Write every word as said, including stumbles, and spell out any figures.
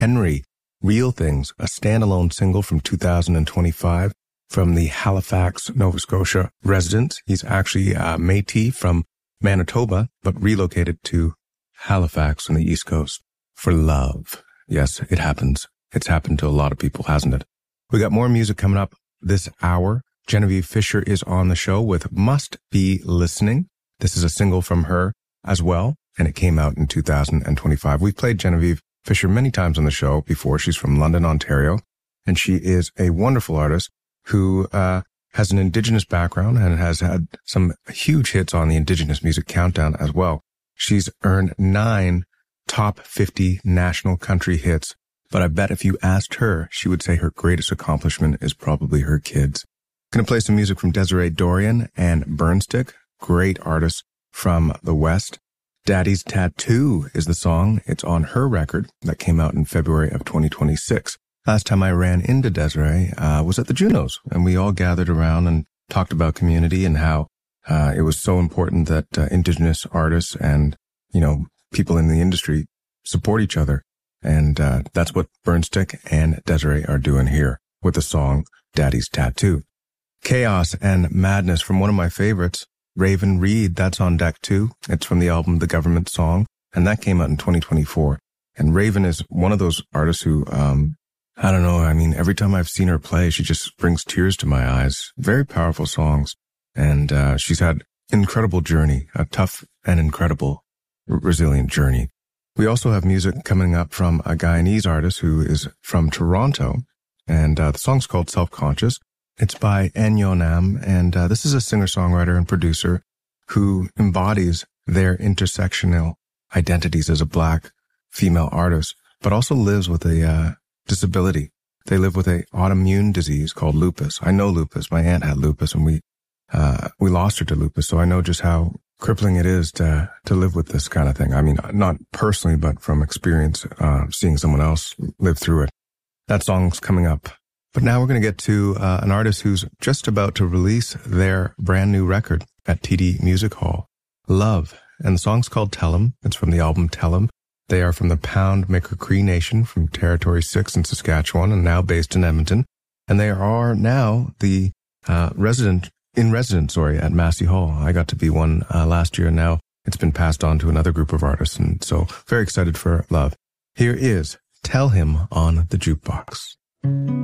Henry, Real Things, a standalone single from two thousand twenty-five from the Halifax, Nova Scotia resident. He's actually a Métis from Manitoba, but relocated to Halifax on the East Coast for love. Yes, it happens. It's happened to a lot of people, hasn't it? We got more music coming up this hour. Genevieve Fisher is on the show with Must Be Listening. This is a single from her as well, and it came out in two thousand twenty-five. We've played Genevieve Fisher many times on the show before. She's from London, Ontario, and she is a wonderful artist who uh has an Indigenous background and has had some huge hits on the Indigenous Music Countdown as well. She's earned nine top fifty national country hits, but I bet if you asked her, she would say her greatest accomplishment is probably her kids. Gonna play some music from Desiree Dorian and Burnstick, great artists from the West. Daddy's Tattoo is the song. It's on her record that came out in February of twenty twenty-six. Last time I ran into Desiree uh, was at the Junos, and we all gathered around and talked about community and how uh, it was so important that uh, Indigenous artists and, you know, people in the industry support each other. And uh, that's what Burnstick and Desiree are doing here with the song Daddy's Tattoo. Chaos and Madness from one of my favorites, Raven Reed, that's on deck too. It's from the album The Government Song, and that came out in twenty twenty-four. And Raven is one of those artists who, um, I don't know, I mean, every time I've seen her play, she just brings tears to my eyes. Very powerful songs. And uh, she's had incredible journey, a tough and incredible, r- resilient journey. We also have music coming up from a Guyanese artist who is from Toronto, and uh, the song's called Self-Conscious. It's by Enyo Nam, and uh, this is a singer-songwriter and producer who embodies their intersectional identities as a Black female artist, but also lives with a uh, disability. They live with a autoimmune disease called lupus. I know lupus. My aunt had lupus, and we uh, we lost her to lupus, so I know just how crippling it is to to live with this kind of thing. I mean, not personally, but from experience, uh, seeing someone else live through it. That song's coming up. But now we're going to get to uh, an artist who's just about to release their brand new record at T D Music Hall, Love. And the song's called Tell 'em. It's from the album Tell 'em. They are from the Pound Maker Cree Nation from Territory six in Saskatchewan and now based in Edmonton. And they are now the uh, resident, in residence, sorry, at Massey Hall. I got to be one uh, last year, and now it's been passed on to another group of artists. And so very excited for Love. Here is Tell Him on the Jukebox.